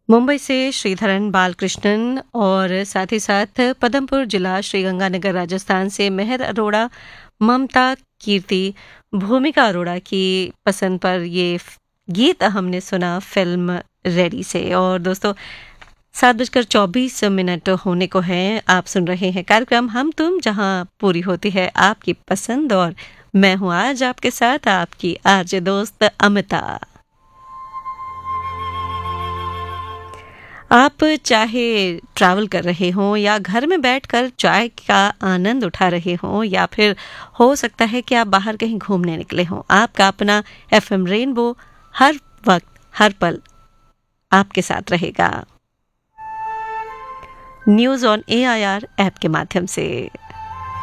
मुंबई से श्रीधरन बालकृष्णन और साथ ही साथ पदमपुर जिला श्रीगंगानगर राजस्थान से मेहर अरोड़ा, ममता कीर्ति, भूमिका अरोड़ा की पसंद पर ये गीत हमने सुना फिल्म रेडी से। और दोस्तों 7:24 होने को हैं। आप सुन रहे हैं कार्यक्रम हम तुम, जहां पूरी होती है आपकी पसंद और मैं हूं आज आपके साथ आपकी आरजे दोस्त अमिता। आप चाहे ट्रैवल कर रहे हों या घर में बैठकर चाय का आनंद उठा रहे हों या फिर हो सकता है कि आप बाहर कहीं घूमने निकले हों, आपका अपना एफएम रेनबो हर वक्त हर पल आपके साथ रहेगा न्यूज़ ऑन एआईआर ऐप के माध्यम से।